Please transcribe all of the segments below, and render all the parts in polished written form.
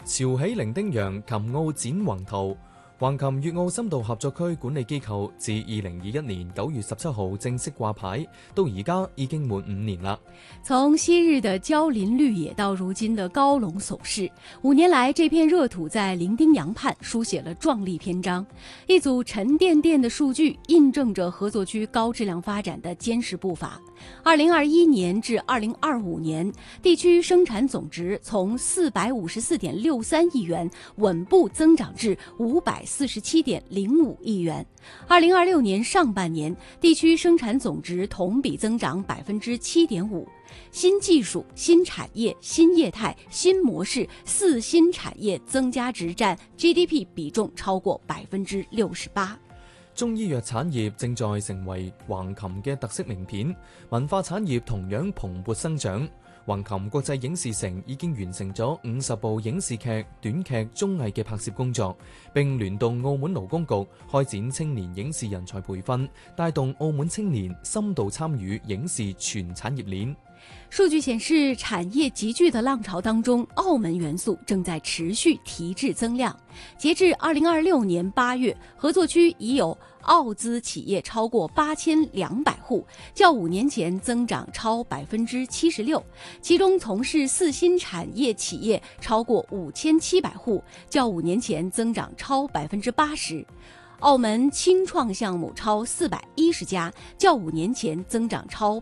潮起伶仃洋，琴澳展宏圖。橫琴粵澳深度合作區管理機構自2021年9月17號正式掛牌，到而家已經滿5年了。 從昔日的蕉林綠野到如今的高龍聳視，5年來這片熱土在伶仃洋畔書寫了壯麗篇章。一組沉甸甸的數據印證着合作區高質量發展的堅實步伐。2021年至2025年，地區生產總值從454.63億元穩步增長至547.05億元。2026年上半年，地區生產總值同比增長7.5%。新技術、新產業、新業態、新模式4新產業增加值佔 GDP 比重超過68%。 中醫藥產業正在成為橫琴嘅特色名片，文化產業同樣蓬勃生長。橫琴國際影視城已經完成咗50部影視劇、短劇、綜藝嘅拍攝工作，並聯動澳門勞工局開展青年影視人才培訓，帶動澳門青年深度參與影視全產業鏈。 數據顯示，產業集聚的浪潮當中，澳門元素正在持續提質增量。截至2026年8月，合作區已有澳資企業超過8200戶，較5年前增長超76%。其中從事4新產業企業超過5700戶，較5年前增長超80%。澳門輕創項目超410家，較5年前增長超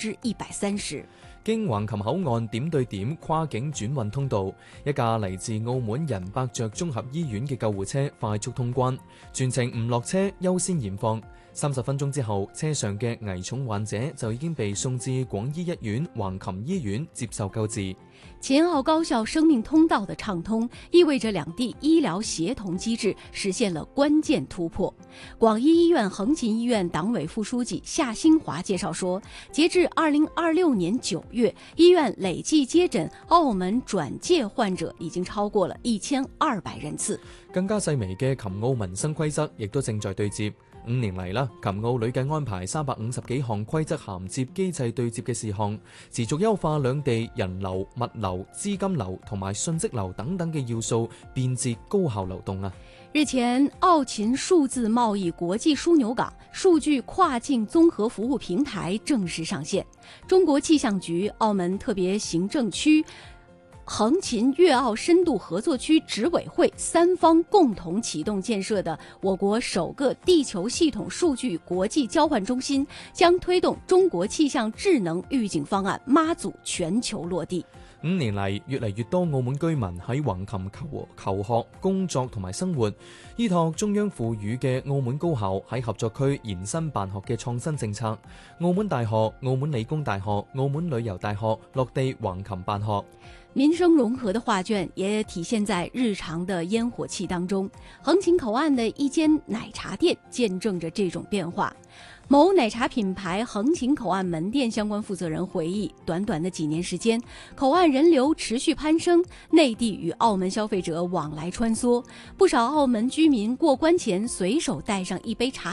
130%。 經橫琴口岸點對點跨境轉運通道，一架嚟自澳門仁伯爵綜合醫院嘅救護車快速通關，全程唔落車，優先驗放。30分鐘之後，車上嘅危重患者就已經被送至廣醫一院橫琴醫院接受救治。 前澳高效生命通道的暢通，意味着兩地醫療協同機制實現了關鍵突破。廣醫醫院橫琴醫院黨委副書記夏新華介紹說，截至2026年9月，醫院累計接診澳門轉介患者已經超過了1200人次。 更加細微嘅琴澳民生規則亦都正在對接。5年嚟啦，琴澳累計安排350幾項規則銜接機制對接嘅事項，持續優化兩地人流、物流、資金流同埋信息流等等嘅要素，便捷高效流動啊！ 日前，澳琴數字貿易國際樞紐港數據跨境綜合服務平台正式上線。中國氣象局、澳門特別行政區、橫琴粵澳深度合作區執委會三方共同啟動建設的我國首個地球系統數據國際交換中心，將推動中國氣象智能預警方案媽祖全球落地。 5年嚟，越嚟越多澳門居民喺橫琴求學、工作同埋生活，依託中央賦予嘅澳門高校喺合作區延伸辦學嘅創新政策。澳門大學、澳門理工大學、澳門旅遊大學落地橫琴辦學。 民生融合的畫卷也體現在日常的煙火氣當中。橫琴口岸的一間奶茶店見證着這種變化。某奶茶品牌橫琴口岸門店相關負責人回憶，短短的幾年時間，口岸人流持續攀升，內地與澳門消費者往來穿梭，不少澳門居民過關前隨手帶上一杯茶